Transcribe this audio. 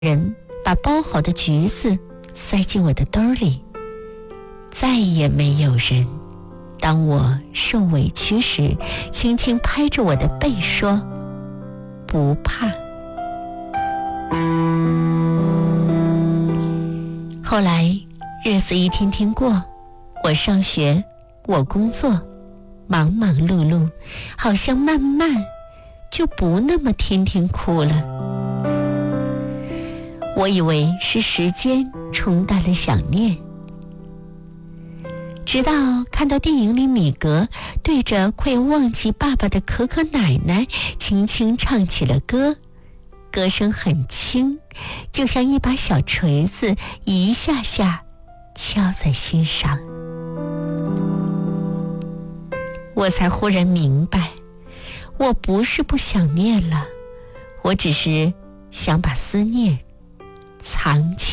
人把包好的橘子塞进我的兜里。再也没有人当我受委屈时轻轻拍着我的背说不怕。后来日子一天天过，我上学，我工作，忙忙碌碌，好像慢慢就不那么天天哭了。我以为是时间冲淡了想念，直到看到电影里米格对着快要忘记爸爸的可可奶奶轻轻唱起了歌，歌声很轻，就像一把小锤子一下下敲在心上。我才忽然明白，我不是不想念了，我只是想把思念藏起